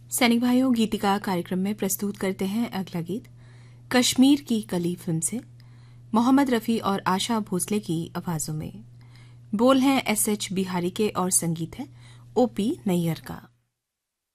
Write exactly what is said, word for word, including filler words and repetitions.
सैनिक भाइयों, गीतिका कार्यक्रम में प्रस्तुत करते हैं अगला गीत कश्मीर की कली फिल्म से मोहम्मद रफी और आशा भोसले की आवाजों में। बोल हैं एस एच बिहारी के और संगीत है ओ पी नैयर का।